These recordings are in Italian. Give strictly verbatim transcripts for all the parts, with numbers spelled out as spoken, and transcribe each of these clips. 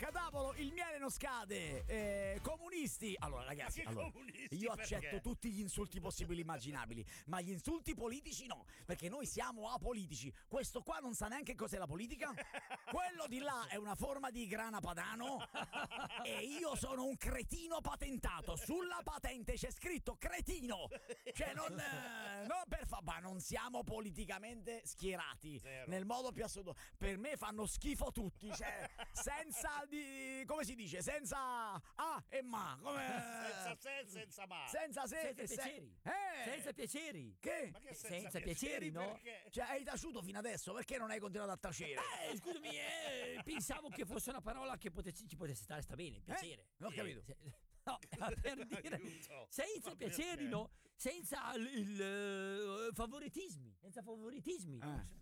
Cadavolo, il miele non scade. Eh, comunisti. Allora, ragazzi, Ma che allora, comunisti, io perché? accetto tutti gli insulti possibili e immaginabili, ma gli insulti politici no, perché noi siamo apolitici. Questo qua non sa neanche cos'è la politica. Quello di là è una forma di grana padano e io sono un cretino patentato. Sulla patente c'è scritto cretino. Cioè non, eh, non per fa- ma non siamo politicamente schierati. Zero. Nel modo più assoluto. Per me fanno schifo tutti, cioè senza di come si dice, senza A e ma, come Senza se e senza ma. senza se Senza e se- piaceri. Eh! Senza piaceri. Che? Ma che Senza piaceri, no? perché? Cioè hai taciuto fino adesso, perché non hai continuato a tacere? Eh, scusami, eh, pensavo che fosse una parola che potesse, ci potesse stare, sta bene, piacere. Non ho capito. Se- no, per dire, Aiuto. senza Ma piaceri, perché? no? Senza il, il, eh, favoritismi, senza favoritismi.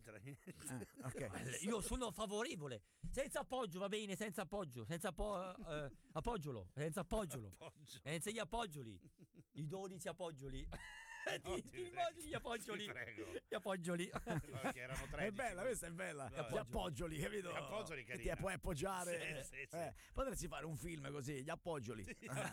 Eh, ok. Eh, Io sono favorevole, senza appoggio va bene, senza appoggio, senza appo- eh, appoggiolo, senza appoggiolo, Appoggio. senza gli appoggioli, i dodici appoggioli. No, ti, ti ti prego. ricordi gli appoggioli? Ti prego. Gli appoggioli. Perché erano tredici. È bella, questa è bella. No, Gli appoggioli, capito? Gli appoggioli, Che carina. ti puoi appoggiare. Sì, sì, sì. Eh, potresti fare un film così, gli appoggioli.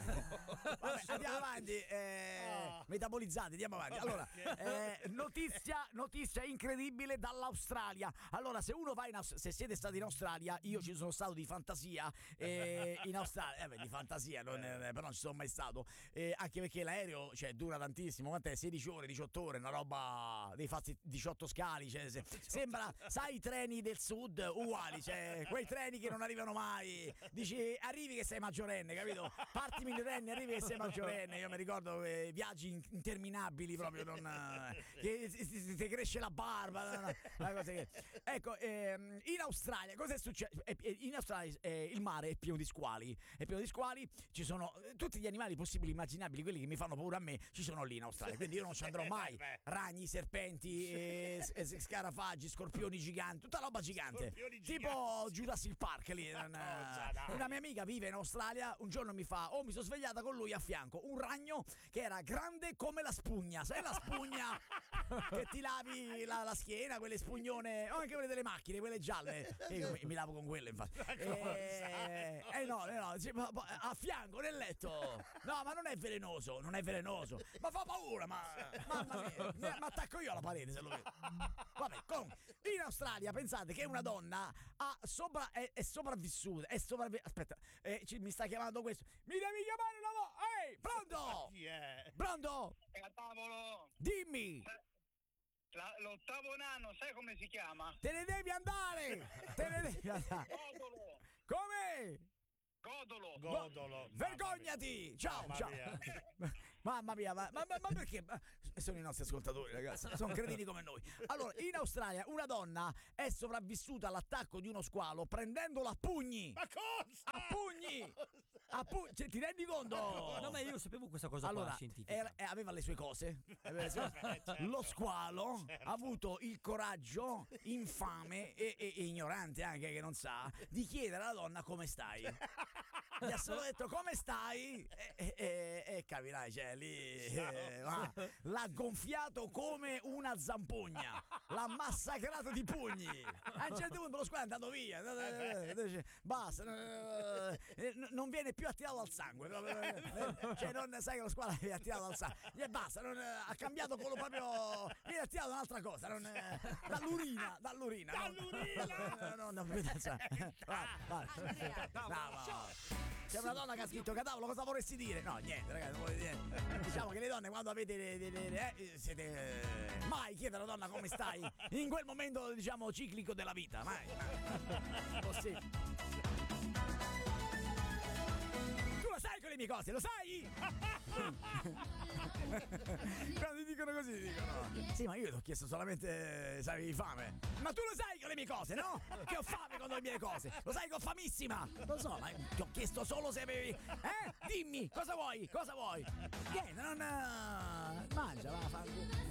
Vabbè, andiamo avanti. Eh, Ah. Metabolizzati, andiamo avanti. Allora, eh, notizia, notizia incredibile dall'Australia. Allora, se uno va in Aus- se siete stati in Australia, io ci sono stato di fantasia. eh, in Australia, eh, beh, di fantasia, non, eh, però non ci sono mai stato. Eh, anche perché l'aereo, cioè, dura tantissimo. Quant'è? sedici ore, diciotto ore, una roba dei fatti diciotto scali. Cioè, se- sembra, sai, i treni del sud uguali, cioè, quei treni che non arrivano mai. Dici, arrivi che sei maggiorenne, capito? Parti minorenne, arrivi che sei maggiorenne. Io mi ricordo eh, viaggi in- interminabili proprio, non, eh, che ti, ti- ti cresce la barba. Una, una cosa che... Ecco, ehm, in Australia cosa è successo? Eh, eh, In Australia eh, il mare è pieno di squali, è pieno di squali, ci sono eh, tutti gli animali possibili, immaginabili, quelli che mi fanno paura a me, ci sono lì in Australia, quindi io non ci andrò mai. Beh. Ragni, serpenti, eh, s- eh, scarafaggi, scorpioni giganti, tutta roba gigante. Scorpioni Tipo Jurassic Park lì. non- cosa, dai. Una mia amica vive in Australia, un giorno mi fa, oh mi sono svegliata con lui a fianco, un ragno che era grande come la spugna, sai la spugna che ti lavi la, la schiena, quelle spugnone, o anche quelle delle macchine, quelle gialle. E io mi, mi lavo con quelle infatti. Eh, eh no, eh no, sì, ma- ma- a fianco nel letto. No, ma non è velenoso, non è velenoso. Ma fa paura, ma mamma mia, mi attacco io alla parete se lo vedo. Vabbè, comunque, in Australia pensate che una donna ha sopra, è, è sopravvissuta, è sopravvissuta. Aspetta, eh, ci- mi sta chiamando questo. Mi devi chiamare una volta. Ehi, pronto? Chi è? Pronto? A tavolo, Dimmi. la- l'ottavo nano, sai come si chiama? Te ne devi andare! Te ne devi andare! Godolo, Come? Godolo. Godolo. Vergognati! Ciao, Mamma ciao! mia. Mamma mia, ma, ma- ma perché? Ma sono i nostri ascoltatori, ragazzi, sono cretini come noi. Allora, in Australia una donna è sopravvissuta all'attacco di uno squalo prendendola a pugni! Ma cosa? A pugni! A pu- cioè, ti rendi conto? No, ma io sapevo questa cosa Allora, qua scientifica. era- eh, aveva le sue cose. Aveva le sue cose. Eh, certo. Lo squalo ha avuto il coraggio infame e, e- e ignorante anche che non sa di chiedere alla donna come stai. Gli ha solo detto come stai e, e, e- e capirai, cioè lì eh, ma l'ha gonfiato come una zampogna, l'ha massacrato di pugni. A un certo punto lo squalo è andato via, dice, basta, eh, n- non viene più attirato al sangue, eh, cioè non sai che lo squalo è attirato al sangue, e basta, non, ha cambiato quello proprio, viene attirato da un'altra cosa, non, eh, dall'urina, dall'urina, non- Dall'urina! no, no, no, vai, vai. No, ma- c'è una donna che ha scritto Cadavolo, cosa vorresti dire? No, niente, ragazzi, non volete dire. Diciamo che le donne quando avete le, le- le- le- eh, siete eh, mai chiedere alla donna come stai in quel momento, diciamo, ciclico della vita, mai. Possibile. Tu lo sai con le mie cose, lo sai? Quando ti dicono così ti dicono sì, ma io ti ho chiesto solamente se avevi fame. Ma tu lo sai con le mie cose, no? Che ho fame con le mie cose. Lo sai che ho famissima. Lo so, ma ti ho chiesto solo se avevi. Eh? Dimmi, cosa vuoi? Cosa vuoi? Niente, non. Mangia, va, fa.